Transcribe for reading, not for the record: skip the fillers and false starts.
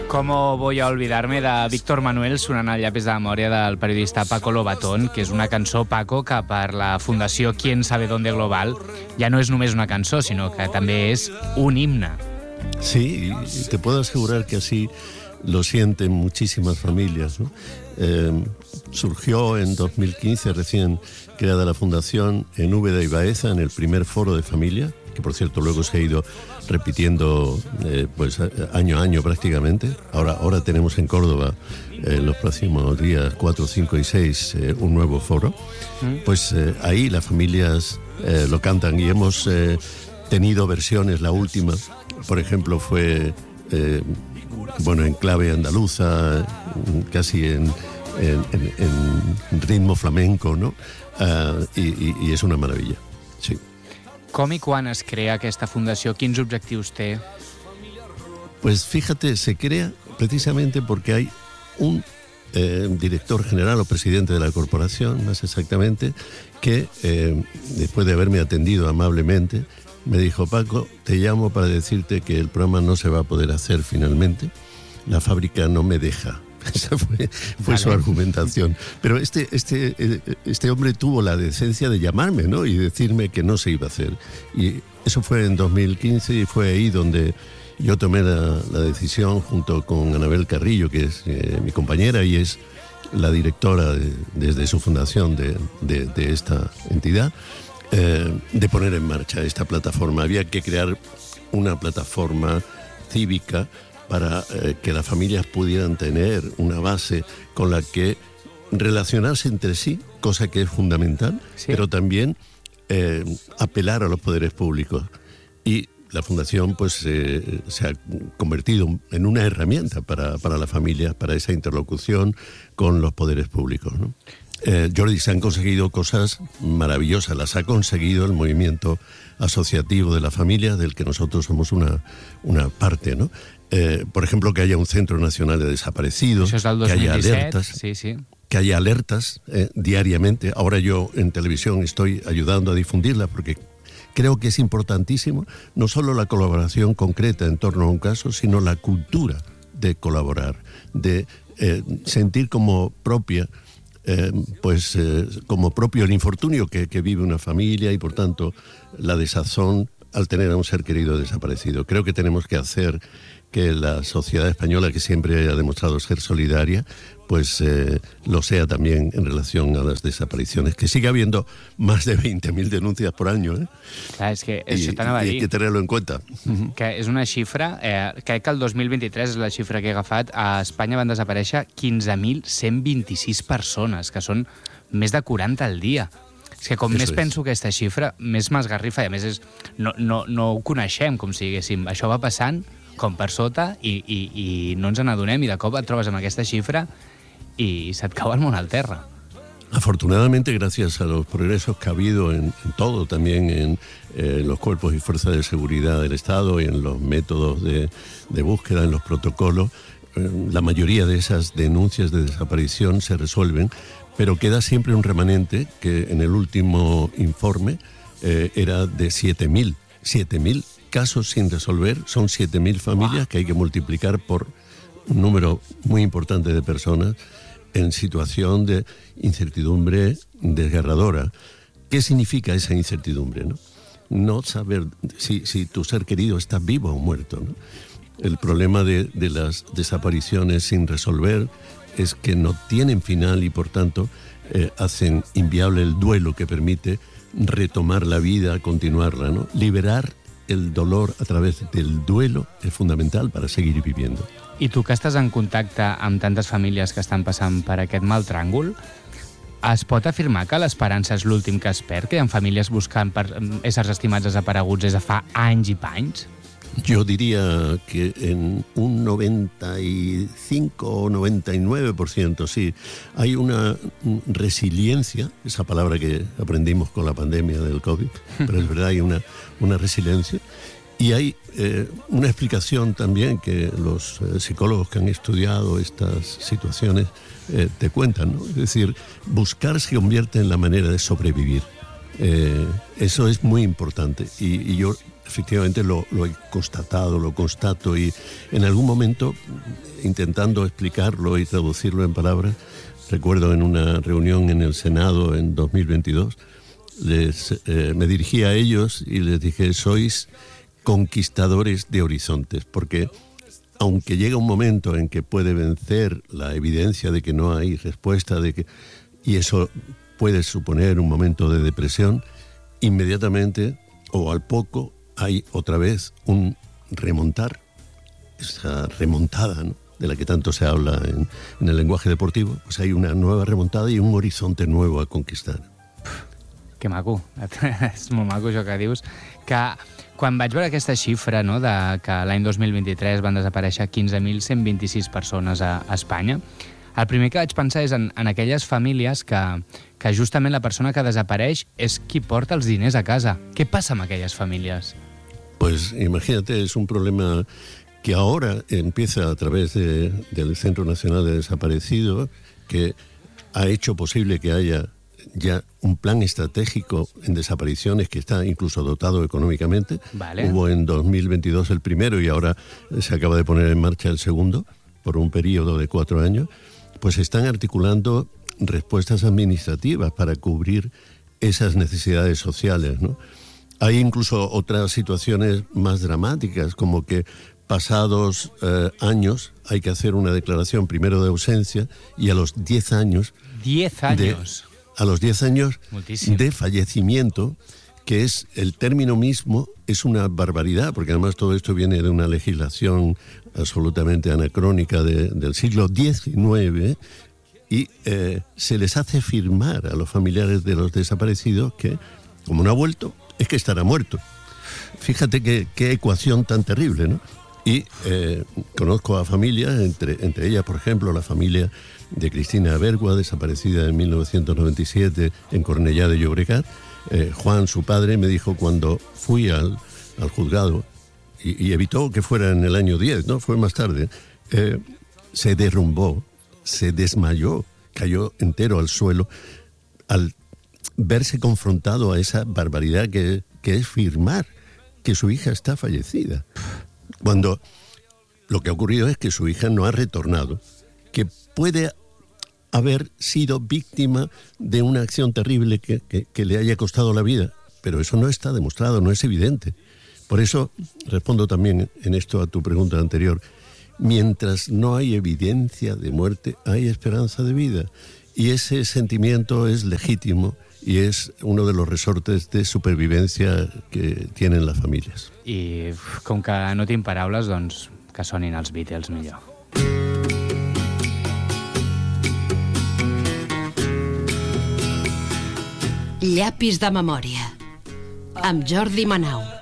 ¿Cómo voy a olvidarme de Víctor Manuel sonant el llapis de memòria del periodista Paco Lobatón, que és una cançó, Paco, que per la Fundació Quién Sabe Dónde Global ja no és només una cançó, sinó que també és un himne. Sí, y te puedo asegurar que así lo sienten muchísimas familias, ¿no? Surgió en 2015, recién creada la Fundación, en Úbeda y Baeza, en el primer foro de familia, que por cierto luego se ha ido repitiendo pues año a año prácticamente. Ahora tenemos en Córdoba los próximos días 4, 5 y 6 un nuevo foro. Pues ahí las familias lo cantan y hemos tenido versiones. La última, por ejemplo, fue en clave andaluza, casi en ritmo flamenco, ¿no? Y es una maravilla, sí. Com i quan es crea aquesta fundació? Quins objectius té? Pues fíjate, se crea precisamente porque hay un director general o presidente de la corporación, más exactamente, que después de haberme atendido amablemente, me dijo: Paco, te llamo para decirte que el programa no se va a poder hacer finalmente. La fábrica no me deja. Esa fue su argumentación. Pero este hombre tuvo la decencia de llamarme, ¿no? Y decirme que no se iba a hacer. Y eso fue en 2015 y fue ahí donde yo tomé la decisión junto con Anabel Carrillo, que es mi compañera y es la directora desde su fundación de esta entidad, de poner en marcha esta plataforma. Había que crear una plataforma cívica para que las familias pudieran tener una base con la que relacionarse entre sí, cosa que es fundamental, sí, pero también apelar a los poderes públicos. Y la Fundación pues se ha convertido en una herramienta para las familias, para esa interlocución con los poderes públicos, ¿no? Jordi, se han conseguido cosas maravillosas, las ha conseguido el movimiento asociativo de la familia, del que nosotros somos una parte, ¿no? Por ejemplo, que haya un Centro Nacional de Desaparecidos, que haya alertas, sí. Que haya alertas diariamente. Ahora yo en televisión estoy ayudando a difundirla porque creo que es importantísimo no solo la colaboración concreta en torno a un caso, sino la cultura de colaborar, de sentir como propia, como propio el infortunio que vive una familia y por tanto la desazón al tener a un ser querido desaparecido. Creo que tenemos que hacer que la sociedad española, que siempre ha demostrado ser solidaria, pues lo sea también en relación a las desapariciones, que sigue habiendo más de 20.000 denuncias por año, ¿eh? Clar, és que això t'anava a dir. Hay que tenerlo en cuenta. Que és una xifra, crec que el 2023 és la xifra que he agafat, a Espanya van desaparèixer 15.126 persones, que són més de 40 al dia. És que com més penso aquesta xifra, més m'esgarrifa, i a més no ho coneixem, com si diguéssim. Això va passant com per sota i no ens n'adonem, i de cop et trobes amb aquesta xifra y se te cau el món al terra. Afortunadamente, gracias a los progresos que ha habido en todo, también en los cuerpos y fuerzas de seguridad del Estado y en los métodos de búsqueda, en los protocolos, la mayoría de esas denuncias de desaparición se resuelven, pero queda siempre un remanente que en el último informe era de 7.000 casos sin resolver. Son 7.000 familias que hay que multiplicar por un número muy importante de personas en situación de incertidumbre desgarradora. ¿Qué significa esa incertidumbre, no? No saber si tu ser querido está vivo o muerto, ¿no? El problema de las desapariciones sin resolver es que no tienen final y por tanto hacen inviable el duelo que permite retomar la vida, continuarla, ¿no? Liberar el dolor a través del duelo es fundamental para seguir viviendo. I tu, que estàs en contacte amb tantes famílies que estan passant per aquest mal tràngol, es pot afirmar que l'esperança és l'últim que es perd, que hi ha famílies buscant per éssers estimats desapareguts des de fa anys i panys? Yo diría que en un 95 o 99%, sí. Hay una resiliencia, esa palabra que aprendimos con la pandemia del COVID, pero es verdad, hay una resiliencia. Y hay una explicación también que los psicólogos que han estudiado estas situaciones te cuentan, ¿no? Es decir, buscar se convierte en la manera de sobrevivir. Eso es muy importante. Y yo efectivamente lo he constatado, lo constato, y en algún momento, intentando explicarlo y traducirlo en palabras, recuerdo en una reunión en el Senado en 2022, me dirigí a ellos y les dije: sois conquistadores de horizontes, porque aunque llega un momento en que puede vencer la evidencia de que no hay respuesta, y eso puede suponer un momento de depresión, inmediatamente o al poco hay otra vez un remontar, esa remontada, ¿no?, de la que tanto se habla en el lenguaje deportivo. Pues hay una nueva remontada y un horizonte nuevo a conquistar. Que maco, és molt maco això que dius, que quan vaig veure aquesta xifra, no, de que l'any 2023 van desaparèixer 15.126 persones a Espanya, el primer que vaig pensar és en aquelles famílies que justament la persona que desapareix és qui porta els diners a casa. Què passa amb aquelles famílies? Pues imagínate, es un problema que ahora empieza a través del Centro Nacional de Desaparecidos, que ha hecho posible que haya ya un plan estratégico en desapariciones que está incluso dotado económicamente. Vale. Hubo en 2022 el primero y ahora se acaba de poner en marcha el segundo por un periodo de 4 años. Pues están articulando respuestas administrativas para cubrir esas necesidades sociales, ¿no? Hay incluso otras situaciones más dramáticas, como que pasados años hay que hacer una declaración primero de ausencia y a los 10 años... 10 años. A los 10 años Muchísimo. De fallecimiento, que es el término mismo, es una barbaridad, porque además todo esto viene de una legislación absolutamente anacrónica del siglo XIX, y se les hace firmar a los familiares de los desaparecidos que, como no ha vuelto, es que estará muerto. Fíjate qué ecuación tan terrible, ¿no? Y conozco a familias, entre ellas, por ejemplo, la familia de Cristina Abergua, desaparecida en 1997 en Cornellá de Llobregat. Juan, su padre, me dijo cuando fui al juzgado, y evitó que fuera en el año 10, ¿no? Fue más tarde, se derrumbó, se desmayó, cayó entero al suelo al verse confrontado a esa barbaridad que es firmar que su hija está fallecida, cuando lo que ha ocurrido es que su hija no ha retornado, que puede haber sido víctima de una acción terrible que le haya costado la vida, pero eso no está demostrado, no es evidente. Por eso respondo también en esto a tu pregunta anterior: mientras no hay evidencia de muerte, hay esperanza de vida, y ese sentimiento es legítimo y es uno de los resortes de supervivencia que tienen las familias. I com que no tinc paraules, doncs que sonin els Beatles millor. Llapis de memòria, amb Jordi Manau.